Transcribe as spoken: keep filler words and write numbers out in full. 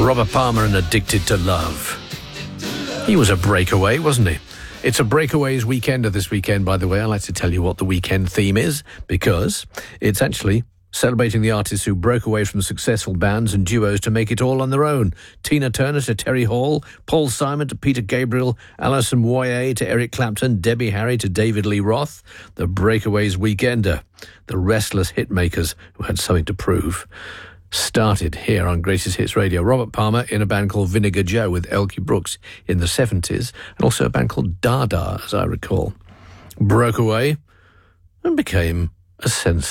Robert Palmer and Addicted to Love. He was a breakaway, wasn't he? It's a Breakaways Weekender this weekend, by the way. I'd like to tell you what the weekend theme is, because it's actually celebrating the artists who broke away from successful bands and duos to make it all on their own. Tina Turner to Terry Hall, Paul Simon to Peter Gabriel, Alison Moyet to Eric Clapton, Debbie Harry to David Lee Roth. The Breakaways Weekender, the restless hitmakers who had something to prove. Started here on Greatest Hits Radio. Robert Palmer in a band called Vinegar Joe with Elkie Brooks in the seventies, and also a band called Dada, as I recall. Broke away and became a sensation.